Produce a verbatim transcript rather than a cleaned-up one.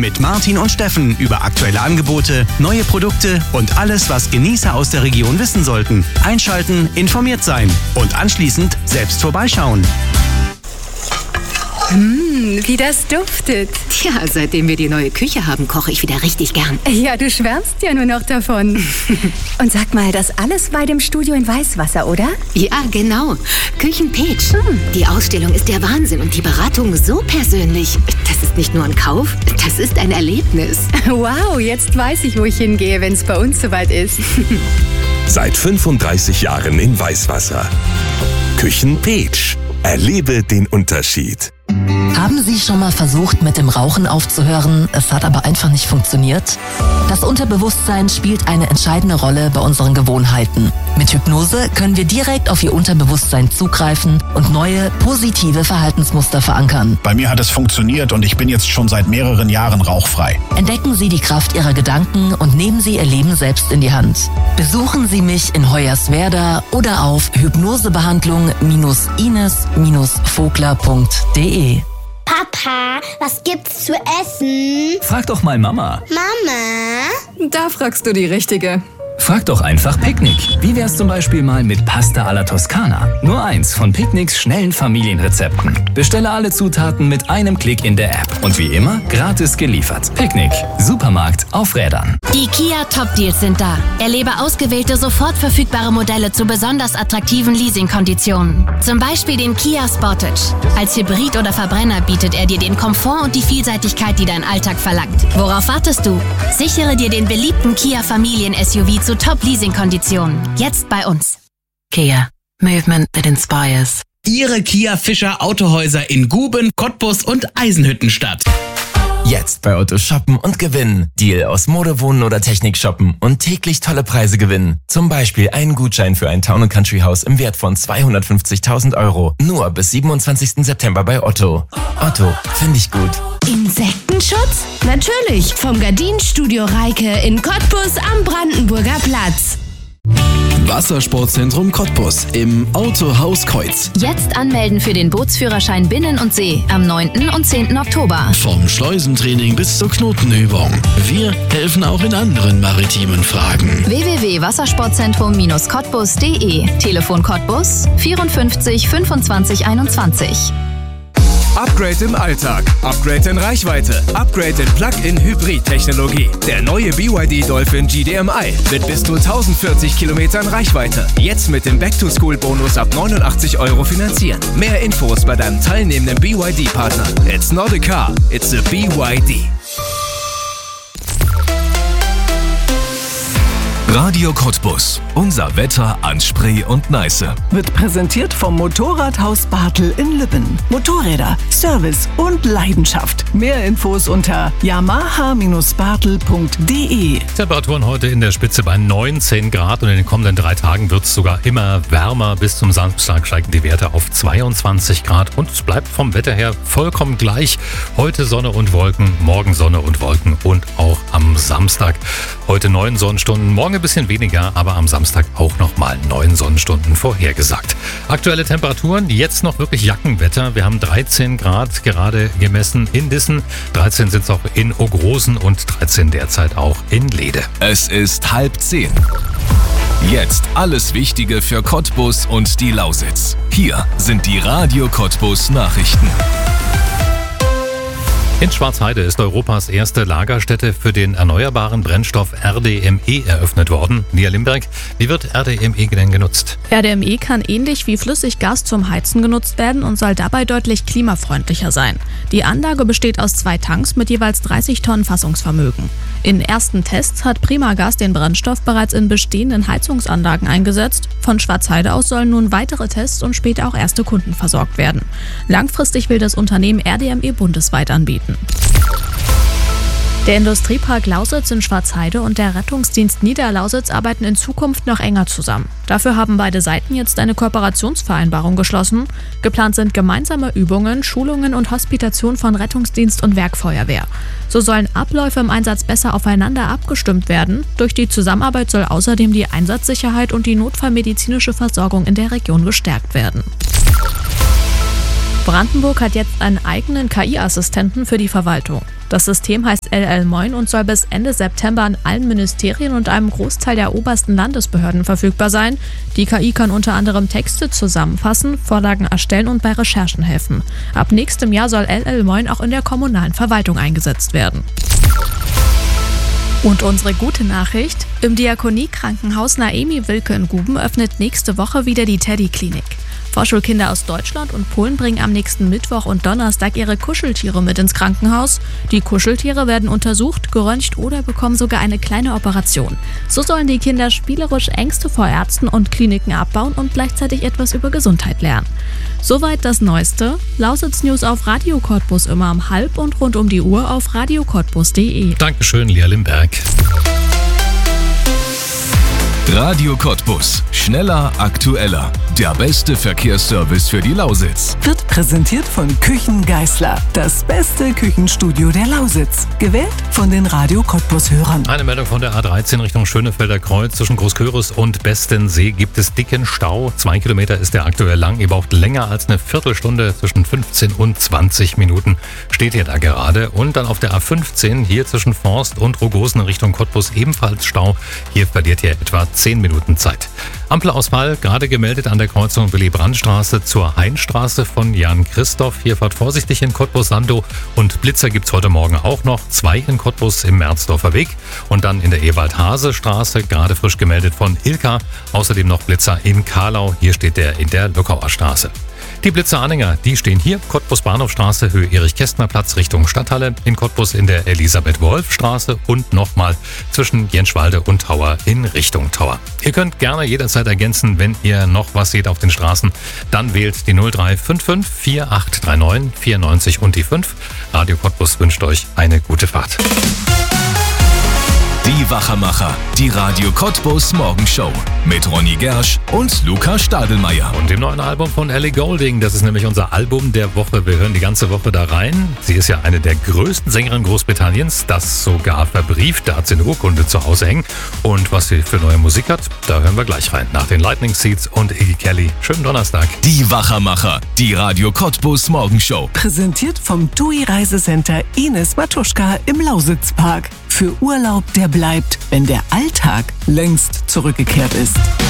mit Martin und Steffen über aktuelle Angebote, neue Produkte und alles, was Genießer aus der Region wissen sollten. Einschalten, informiert sein und anschließend selbst vorbeischauen. Mmh, wie das duftet. Tja, seitdem wir die neue Küche haben, koche ich wieder richtig gern. Ja, du schwärmst ja nur noch davon. Und sag mal, das alles bei dem Studio in Weißwasser, oder? Ja, genau. Küchen-Peach. Hm. Die Ausstellung ist der Wahnsinn und die Beratung so persönlich. Das ist nicht nur ein Kauf, das ist ein Erlebnis. Wow, jetzt weiß ich, wo ich hingehe, wenn es bei uns soweit ist. Seit fünfunddreißig Jahren in Weißwasser. Küchen-Peach. Erlebe den Unterschied. Haben Sie schon mal versucht, mit dem Rauchen aufzuhören? Es hat aber einfach nicht funktioniert? Das Unterbewusstsein spielt eine entscheidende Rolle bei unseren Gewohnheiten. Mit Hypnose können wir direkt auf Ihr Unterbewusstsein zugreifen und neue, positive Verhaltensmuster verankern. Bei mir hat es funktioniert und ich bin jetzt schon seit mehreren Jahren rauchfrei. Entdecken Sie die Kraft Ihrer Gedanken und nehmen Sie Ihr Leben selbst in die Hand. Besuchen Sie mich in Hoyerswerda oder auf hypnosebehandlung ines vogler punkt de. Papa, was gibt's zu essen? Frag doch mal Mama. Mama? Da fragst du die Richtige. Frag doch einfach Picknick. Wie wär's zum Beispiel mal mit Pasta alla Toscana? Nur eins von Picknicks schnellen Familienrezepten. Bestelle alle Zutaten mit einem Klick in der App. Und wie immer, gratis geliefert. Picknick. Supermarkt auf Rädern. Die Kia Top Deals sind da. Erlebe ausgewählte, sofort verfügbare Modelle zu besonders attraktiven Leasingkonditionen. Zum Beispiel den Kia Sportage. Als Hybrid oder Verbrenner bietet er dir den Komfort und die Vielseitigkeit, die dein Alltag verlangt. Worauf wartest du? Sichere dir den beliebten Kia Familien-S U V zu Top-Leasing-Konditionen. Jetzt bei uns. Kia. Movement that inspires. Ihre Kia Fischer Autohäuser in Guben, Cottbus und Eisenhüttenstadt. Jetzt bei Otto shoppen und gewinnen. Deal aus Mode, Wohnen oder Technik shoppen und täglich tolle Preise gewinnen. Zum Beispiel einen Gutschein für ein Town- und Country-Haus im Wert von zweihundertfünfzigtausend Euro. Nur bis siebenundzwanzigsten September bei Otto. Otto, finde ich gut. Insektenschutz? Natürlich. Vom Gardinenstudio Reike in Cottbus am Brandenburger Platz. Wassersportzentrum Cottbus im Autohaus Kreuz. Jetzt anmelden für den Bootsführerschein Binnen und See am neunten und zehnten Oktober. Vom Schleusentraining bis zur Knotenübung. Wir helfen auch in anderen maritimen Fragen. w w w punkt wassersportzentrum cottbus punkt de. Telefon Cottbus vierundfünfzig fünfundzwanzig einundzwanzig. Upgrade im Alltag, Upgrade in Reichweite, Upgrade in Plug-in-Hybrid-Technologie. Der neue B Y D Dolphin G D M I mit bis zu tausendvierzig Kilometern Reichweite. Jetzt mit dem Back-to-School-Bonus ab neunundachtzig Euro finanzieren. Mehr Infos bei deinem teilnehmenden B Y D-Partner. It's not a car, it's a B Y D. Radio Cottbus. Unser Wetter an Spree und Neiße. Wird präsentiert vom Motorradhaus Bartel in Lübben. Motorräder, Service und Leidenschaft. Mehr Infos unter yamaha Bindestrich bartel punkt de. Temperaturen heute in der Spitze bei neunzehn Grad und in den kommenden drei Tagen wird es sogar immer wärmer. Bis zum Samstag steigen die Werte auf zweiundzwanzig Grad und es bleibt vom Wetter her vollkommen gleich. Heute Sonne und Wolken, morgen Sonne und Wolken und auch am Samstag. Heute neun Sonnenstunden, morgen ein bisschen weniger, aber am Samstag auch nochmal neun Sonnenstunden vorhergesagt. Aktuelle Temperaturen, jetzt noch wirklich Jackenwetter. Wir haben dreizehn Grad gerade gemessen in Dissen, dreizehn sind es auch in Ogrosen und dreizehn derzeit auch in Lede. Es ist halb zehn. Jetzt alles Wichtige für Cottbus und die Lausitz. Hier sind die Radio Cottbus Nachrichten. In Schwarzheide ist Europas erste Lagerstätte für den erneuerbaren Brennstoff R D M E eröffnet worden. Nia Limberg, wie wird R D M E denn genutzt? R D M E kann ähnlich wie Flüssiggas zum Heizen genutzt werden und soll dabei deutlich klimafreundlicher sein. Die Anlage besteht aus zwei Tanks mit jeweils dreißig Tonnen Fassungsvermögen. In ersten Tests hat Primagas den Brennstoff bereits in bestehenden Heizungsanlagen eingesetzt. Von Schwarzheide aus sollen nun weitere Tests und später auch erste Kunden versorgt werden. Langfristig will das Unternehmen R D M E bundesweit anbieten. Der Industriepark Lausitz in Schwarzheide und der Rettungsdienst Niederlausitz arbeiten in Zukunft noch enger zusammen. Dafür haben beide Seiten jetzt eine Kooperationsvereinbarung geschlossen. Geplant sind gemeinsame Übungen, Schulungen und Hospitation von Rettungsdienst und Werkfeuerwehr. So sollen Abläufe im Einsatz besser aufeinander abgestimmt werden. Durch die Zusammenarbeit soll außerdem die Einsatzsicherheit und die notfallmedizinische Versorgung in der Region gestärkt werden. Brandenburg hat jetzt einen eigenen K I-Assistenten für die Verwaltung. Das System heißt L L Moin und soll bis Ende September an allen Ministerien und einem Großteil der obersten Landesbehörden verfügbar sein. Die K I kann unter anderem Texte zusammenfassen, Vorlagen erstellen und bei Recherchen helfen. Ab nächstem Jahr soll L L Moin auch in der kommunalen Verwaltung eingesetzt werden. Und unsere gute Nachricht: Im Diakonie-Krankenhaus Naemi Wilke in Guben öffnet nächste Woche wieder die Teddy-Klinik. Vorschulkinder aus Deutschland und Polen bringen am nächsten Mittwoch und Donnerstag ihre Kuscheltiere mit ins Krankenhaus. Die Kuscheltiere werden untersucht, geröntgt oder bekommen sogar eine kleine Operation. So sollen die Kinder spielerisch Ängste vor Ärzten und Kliniken abbauen und gleichzeitig etwas über Gesundheit lernen. Soweit das Neueste. Lausitz News auf Radio Cottbus immer um halb und rund um die Uhr auf radio cottbus punkt de. Dankeschön, Lea Limberg. Radio Cottbus. Schneller, aktueller. Der beste Verkehrsservice für die Lausitz. Wird präsentiert von Küchen Geißler. Das beste Küchenstudio der Lausitz. Gewählt von den Radio Cottbus-Hörern. Eine Meldung von der A dreizehn Richtung Schönefelder Kreuz. Zwischen Großköris und Bestensee gibt es dicken Stau. Zwei Kilometer ist der aktuell lang. Ihr braucht länger als eine Viertelstunde. Zwischen fünfzehn und zwanzig Minuten steht ihr da gerade. Und dann auf der A fünfzehn hier zwischen Forst und Rogosen in Richtung Cottbus ebenfalls Stau. Hier verliert ihr etwa zehn Minuten Zeit. Ampelausfall gerade gemeldet an der Kreuzung Willy-Brandt-Straße zur Heinstraße von Jan Christoph. Hier fahrt vorsichtig in Cottbus-Sandow und Blitzer gibt's heute Morgen auch noch. Zwei in Cottbus im Merzdorfer Weg und dann in der Ewald-Hase-Straße, gerade frisch gemeldet von Ilka. Außerdem noch Blitzer in Karlau. Hier steht der in der Lockauer Straße. Die Blitzer-Anhänger, die stehen hier, Cottbus Bahnhofstraße, Höhe Erich-Kästner-Platz Richtung Stadthalle, in Cottbus in der Elisabeth-Wolf-Straße und nochmal zwischen Jenschwalde und Tauer in Richtung Tauer. Ihr könnt gerne jederzeit ergänzen, wenn ihr noch was seht auf den Straßen, dann wählt die null drei fünf fünf vier acht drei neun vier neun und die fünf. Radio Cottbus wünscht euch eine gute Fahrt. Die Wachermacher, die Radio Cottbus Morgenshow mit Ronny Gersch und Luca Stadelmeier. Und dem neuen Album von Ellie Goulding, das ist nämlich unser Album der Woche. Wir hören die ganze Woche da rein. Sie ist ja eine der größten Sängerinnen Großbritanniens, das sogar verbrieft. Da hat sie eine Urkunde zu Hause hängen. Und was sie für neue Musik hat, da hören wir gleich rein. Nach den Lightning Seeds und Iggy Kelly. Schönen Donnerstag. Die Wachermacher, die Radio Cottbus Morgenshow. Präsentiert vom T U I Reisecenter Ines Matuschka im Lausitzpark. Für Urlaub, der bleibt, wenn der Alltag längst zurückgekehrt ist.